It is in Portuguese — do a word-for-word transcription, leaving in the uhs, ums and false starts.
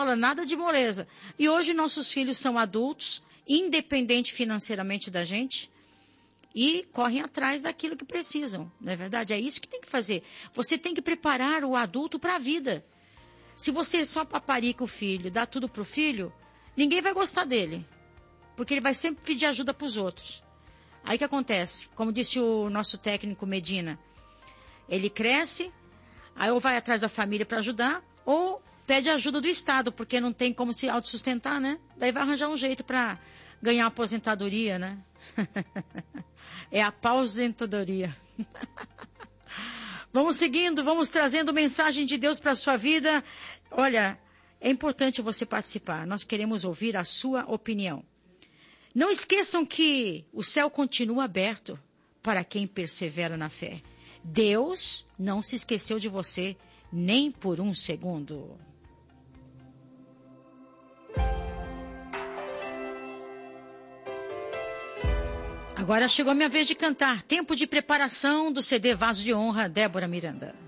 escola, nada de moleza. E hoje nossos filhos são adultos, independentes financeiramente da gente, e correm atrás daquilo que precisam, não é verdade? É isso que tem que fazer. Você tem que preparar o adulto para a vida. Se você só paparica o filho, dá tudo pro filho, ninguém vai gostar dele. Porque ele vai sempre pedir ajuda para os outros. Aí o que acontece? Como disse o nosso técnico Medina, ele cresce, aí ou vai atrás da família para ajudar, ou pede ajuda do Estado, porque não tem como se autossustentar, né? Daí vai arranjar um jeito para ganhar uma aposentadoria, né? É a aposentadoria. Vamos seguindo, vamos trazendo mensagem de Deus para a sua vida. Olha, é importante você participar. Nós queremos ouvir a sua opinião. Não esqueçam que o céu continua aberto para quem persevera na fé. Deus não se esqueceu de você nem por um segundo. Agora chegou a minha vez de cantar. Tempo de preparação do C D Vaso de Honra, Débora Miranda.